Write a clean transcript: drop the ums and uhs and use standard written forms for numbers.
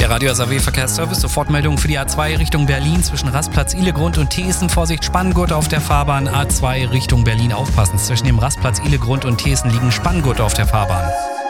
Der Radio SAW Verkehrsservice, Sofortmeldung für die A2 Richtung Berlin zwischen Rastplatz Ihlegrund und Thesen. Vorsicht, Spanngurte auf der Fahrbahn. A2 Richtung Berlin aufpassen. Zwischen dem Rastplatz Ihlegrund und Thesen liegen Spanngurte auf der Fahrbahn.